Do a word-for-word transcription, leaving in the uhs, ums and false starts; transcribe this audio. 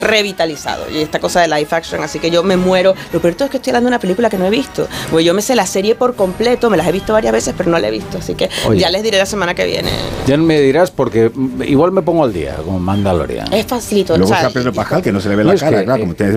revitalizado y esta cosa de live action, así que yo me muero. Lo peor es que estoy hablando de una película que no he visto, porque yo me sé la serie por completo, me las he visto varias veces, pero no la he visto, así que Oye, ya les diré la semana que viene. Ya me dirás, porque igual me pongo al día con Mandalorian. Es facilito. Luego o sea, está Pedro Pascal, que no se le ve la no cara, que, claro, como tiene